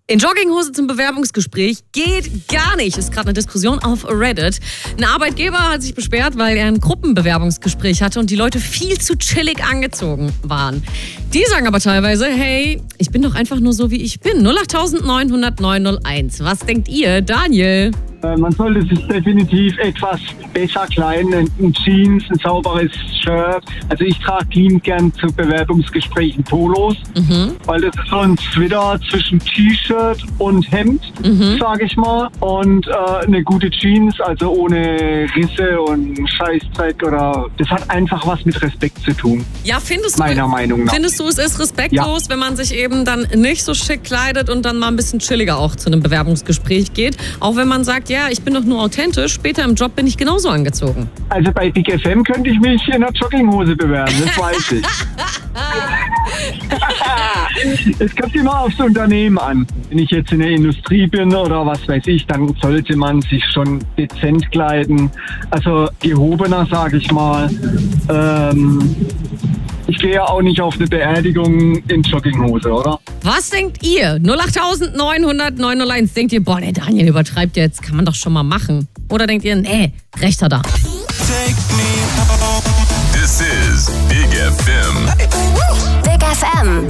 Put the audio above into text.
In Jogginghose zum Bewerbungsgespräch geht gar nicht. Ist gerade eine Diskussion auf Reddit. Ein Arbeitgeber hat sich beschwert, weil er ein Gruppenbewerbungsgespräch hatte und die Leute viel zu chillig angezogen waren. Die sagen aber teilweise, hey, ich bin doch einfach nur so, wie ich bin. 08900 901. Was denkt ihr, Daniel? Man sollte sich definitiv etwas besser kleiden, ein Jeans, ein sauberes Shirt. Also ich trage liebend gern zu Bewerbungsgesprächen Polos, weil das ist so ein Zwitter zwischen T-Shirt und Hemd, sage ich mal. Und eine gute Jeans, also ohne Risse und Scheißdreck oder... Das hat einfach was mit Respekt zu tun. Ja, findest meiner Meinung nach. Findest du, es ist respektlos, wenn man sich eben dann nicht so schick kleidet und dann mal ein bisschen chilliger auch zu einem Bewerbungsgespräch geht? Auch wenn man sagt, ja, ich bin doch nur authentisch, später im Job bin ich genauso angezogen. Also bei Big FM könnte ich mich in einer Jogginghose bewerben, das weiß ich. Es kommt immer aufs Unternehmen an. Wenn ich jetzt in der Industrie bin oder was weiß ich, dann sollte man sich schon dezent kleiden. Also gehobener, sage ich mal. Ich gehe ja auch nicht auf eine Beerdigung in Jogginghose, oder? Was denkt ihr? 08900 901. Denkt ihr, boah, der Daniel übertreibt jetzt, kann man doch schon mal machen? Oder denkt ihr, nee, recht hat er? This is Big FM. Big FM.